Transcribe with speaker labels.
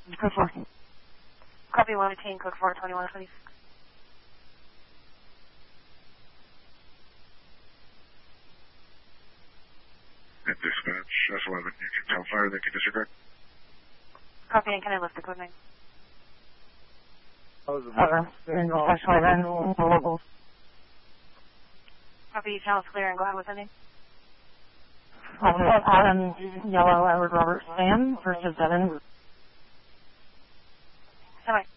Speaker 1: Code 4.
Speaker 2: Copy 118, code 4, 2126.
Speaker 3: At dispatch, S11, you can tell fire, they can disregard.
Speaker 2: Copy, and can I lift the code name?
Speaker 1: Actually, ran the locals.
Speaker 2: Copy, channel's clear, and go ahead with the name.
Speaker 1: Adam Yellow, Edward Robert Sam, first of 7.
Speaker 2: Semi.